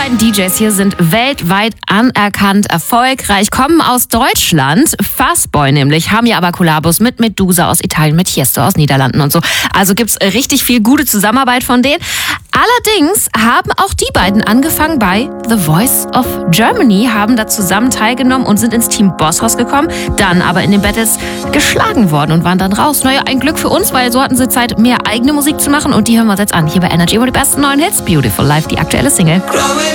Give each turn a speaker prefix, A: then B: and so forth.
A: beiden DJs hier sind weltweit anerkannt erfolgreich, kommen aus Deutschland, Fastboy nämlich, haben ja aber Kollabos mit Medusa aus Italien, mit Tiesto aus Niederlanden und so. Also gibt's richtig viel gute Zusammenarbeit von denen. Allerdings haben auch die beiden angefangen bei The Voice of Germany, haben da zusammen teilgenommen und sind ins Team Bosshaus gekommen, dann aber in den Battles geschlagen worden und waren dann raus. Naja, ein Glück für uns, weil so hatten sie Zeit, mehr eigene Musik zu machen und die hören wir uns jetzt an. Hier bei Energy, wo die besten neuen Hits, Beautiful Life, die aktuelle Single.